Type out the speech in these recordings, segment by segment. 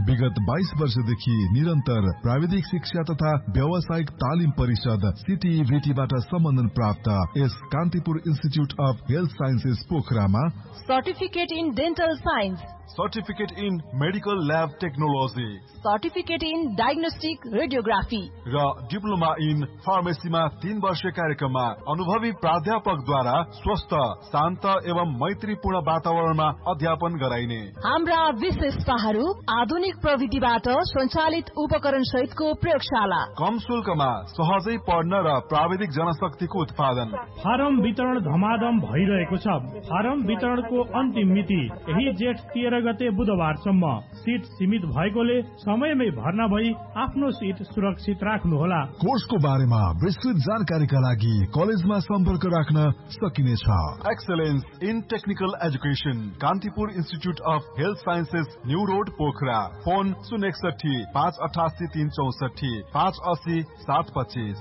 विगत 22 वर्षदेखि निरन्तर प्राविधिक शिक्षा तथा व्यावसायिक तालिम परिषद CTVTबाट सम्बन्धन प्राप्त यस Kantipur institute of health sciences पोखरामा certificate in dental science, certificate in medical lab technology, certificate in diagnostic radiography र डिप्लोमा इन फार्मेसीमा 3 वर्षीय कार्यक्रममा अनुभवी प्राध्यापकद्वारा स्वस्थ, शान्त एवं मैत्रीपूर्ण वातावरणमा अध्यापन गराइने। हाम्रा विशेषताहरू आधुनिक प्रविधिबाट सञ्चालित उपकरण सहितको प्रयोगशाला, कम शुल्कमा सहजै पढ्न र प्राविधिक जनशक्तिको उत्पादन। फारम वितरण धमाधम भइरहेको छ। फारम वितरणको अन्तिम मिति यही जेठ 13 गते बुधबारसम्म। सीट सीमित भएकोले समयमै भर्ना भई आफ्नो सीट सुरक्षित राख्नुहोला। कोर्सको बारेमा विस्तृत जानकारीका लागि कलेजमा सम्पर्क राख्न सकिनेछ। Excellence in technical education, Kantipur institute of health sciences, new road, Pokhara. Phone 061 588 364 580 725।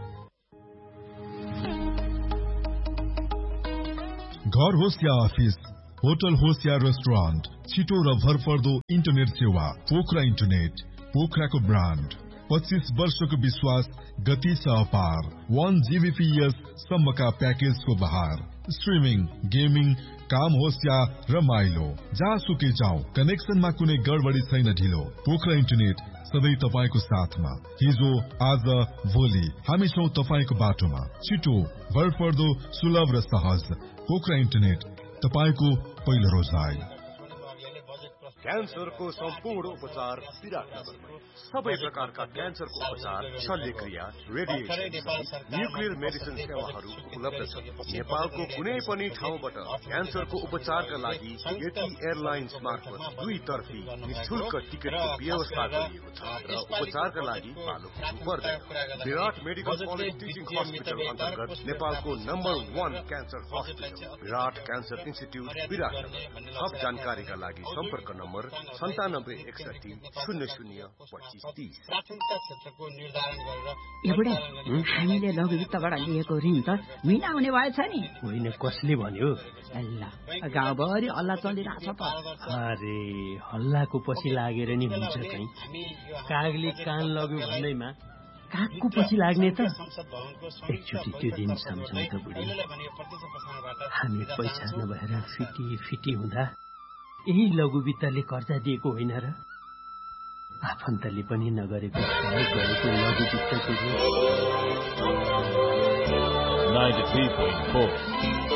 घर होस् या अफिस, होटल होस् या रेस्टुरेन्ट, छिटो र भरपर्दो इन्टरनेट सेवा पोखरा इन्टरनेट, पोखराको ब्रान्ड। 25 वर्षको विश्वास, गति छ अपार। 1 Gbps सम्मका प्याकेजको बहार। स्ट्रिमिङ, गेमिङ, काम होस् या रमाइलो, जहाँसुकै जाउँ, कनेक्सनमा कुनै गडबडी छैन ढिलो। पोखरा इन्टरनेट सधैँ तपाईको साथमा। हिजो, आज, भोलि हामी छौं तपाईको बाटोमा। छिटो, भरपर्दो, सुलभ र सहज। पोखरा इन्टरनेट, तपाईको पहिलो रोजगार। क्यान्सरको सम्पूर्ण उपचार विराटनगरमा। सबै प्रकारका क्यान्सरको उपचार, शल्यक्रिया, रेडिएसन, न्युक्लियर मेडिसिन सेवाहरू उपलब्ध छन्। नेपालको कुनै पनि ठाउँबाट क्यान्सरको उपचारका लागि यति एयरलाइन्स मार्फत 2 तर्फी निशुल्क टिकटको व्यवस्था गरिएको छ र उपचारका लागि पालो खुल्नु पर्दैन। विराट मेडिकल कलेज टिचिङ हस्पिटल अन्तर्गत नेपालको नम्बर 1 क्यान्सर हस्पिटल विराट क्यान्सर इन्स्टिट्युट विराटनगर। थप जानकारीका लागि सम्पर्क नम्बर 9761 002530। एउटा हामीले लघुवित्तबाट लिएको ऋण त मिलाउने भएछ नि। होइन, कसले भन्यो? गाउँभरि हल्ला चलिरहेछ त। अरे हल्लाको पछि लागेर नि हुन्छ कहीँ। कागले कान लग्यो भन्दैमा कागको पछि लाग्ने त। एकचोटि त्यो दिन सम्झौँ त बुढी। हामी पैसा नभएर फिटी हुँदा यही लघुवित्तले कर्जा दिएको होइन र? आफन्तले पनि नगरेको गरेको लघुवित्तको 93.4